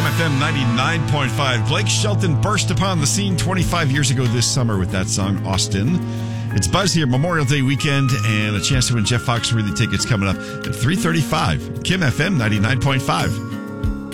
FM 99.5. Blake Shelton burst upon the scene 25 years ago this summer with that song, Austin. It's Buzz here, Memorial Day weekend, and a chance to win Jeff Foxworthy tickets coming up at 3:35. Kim FM 99.5.